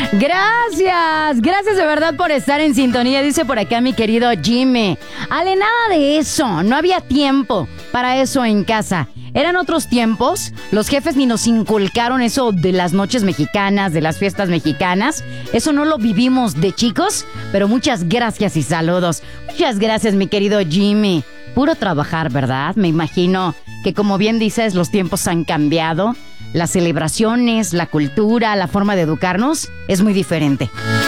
Gracias de verdad por estar en sintonía, dice por acá mi querido Jimmy. Ale, nada de eso, no había tiempo para eso en casa. Eran otros tiempos, los jefes ni nos inculcaron eso de las noches mexicanas, de las fiestas mexicanas. Eso no lo vivimos de chicos, pero muchas gracias y saludos. Muchas gracias, mi querido Jimmy. Puro trabajar, ¿verdad? Me imagino que, como bien dices, los tiempos han cambiado. Las celebraciones, la cultura, la forma de educarnos es muy diferente.